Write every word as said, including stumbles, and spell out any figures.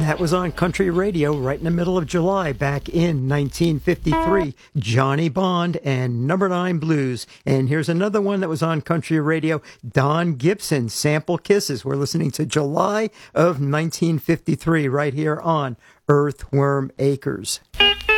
That was on country radio right in the middle of July back in nineteen fifty-three. Johnny Bond and Number Nine Blues. And here's another one that was on country radio. Don Gibson, Sample Kisses. We're listening to July of nineteen fifty-three right here on Earthworm Acres.